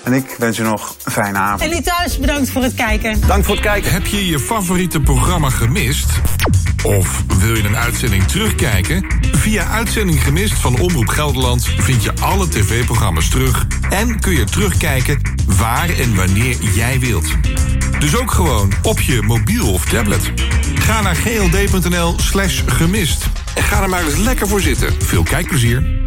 En ik wens u nog een fijne avond. En u thuis, bedankt voor het kijken. Dank voor het kijken. Heb je je favoriete programma gemist? Of wil je een uitzending terugkijken? Via Uitzending Gemist van Omroep Gelderland vind je alle tv-programma's terug en kun je terugkijken waar en wanneer jij wilt. Dus ook gewoon op je mobiel of tablet. Ga naar gld.nl/gemist en ga er maar eens lekker voor zitten. Veel kijkplezier.